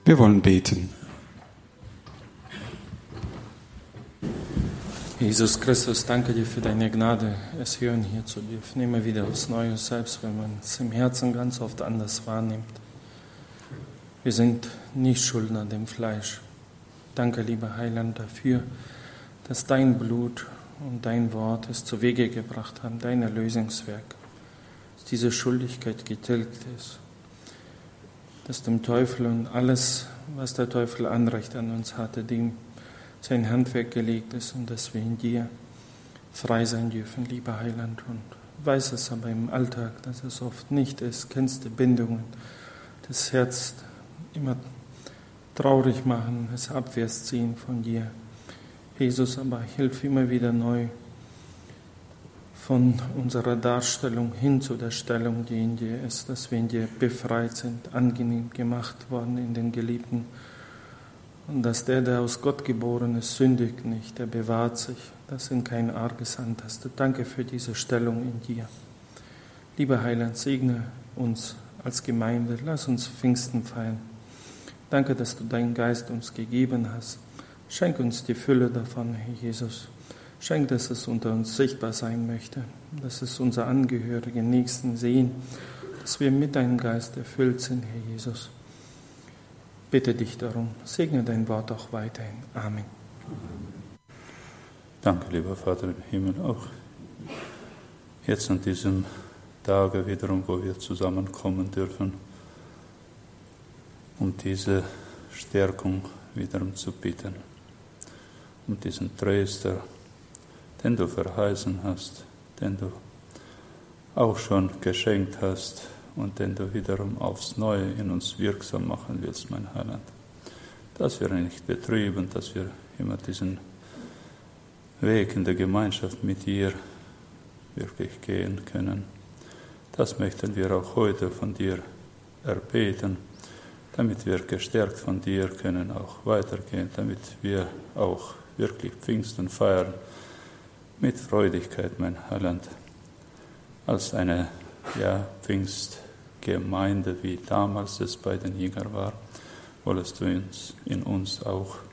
Wir wollen beten. Jesus Christus, danke dir für deine Gnade, es hören hier zu dürfen, immer wieder aufs Neue, selbst wenn man es im Herzen ganz oft anders wahrnimmt. Wir sind nicht Schuldner dem Fleisch. Danke, lieber Heiland, dafür, dass dein Blut und dein Wort es zu Wege gebracht haben, dein Erlösungswerk, dass diese Schuldigkeit getilgt ist, dass dem Teufel und alles, was der Teufel Anrecht an uns hatte, dem sein Handwerk gelegt ist und dass wir in dir frei sein dürfen, lieber Heiland. Und weiß es aber im Alltag, dass es oft nicht ist, kennst die Bindungen, das Herz immer traurig machen, es abwärts ziehen von dir. Jesus, aber hilf immer wieder neu von unserer Darstellung hin zu der Stellung, die in dir ist, dass wir in dir befreit sind, angenehm gemacht worden in den Geliebten. Und dass der aus Gott geboren ist, sündigt nicht, der bewahrt sich, dass ihn kein Arges antastet. Danke für diese Stellung in dir. Lieber Heiland, segne uns als Gemeinde, lass uns Pfingsten feiern. Danke, dass du deinen Geist uns gegeben hast. Schenk uns die Fülle davon, Herr Jesus. Schenk, dass es unter uns sichtbar sein möchte, dass es unsere Angehörigen, Nächsten sehen, dass wir mit deinem Geist erfüllt sind, Herr Jesus. Bitte dich darum, segne dein Wort auch weiterhin. Amen. Danke, lieber Vater im Himmel, auch jetzt an diesem Tage wiederum, wo wir zusammenkommen dürfen, um diese Stärkung wiederum zu bitten, um diesen Tröster, den du verheißen hast, den du auch schon geschenkt hast und den du wiederum aufs Neue in uns wirksam machen willst, mein Heiland. Dass wir nicht betrüben, dass wir immer diesen Weg in der Gemeinschaft mit dir wirklich gehen können. Das möchten wir auch heute von dir erbeten, damit wir gestärkt von dir können auch weitergehen, damit wir auch wirklich Pfingsten feiern mit Freudigkeit, mein Heiland, als eine Pfingstgemeinde, wie damals es bei den Jüngern war, wolltest du in uns auch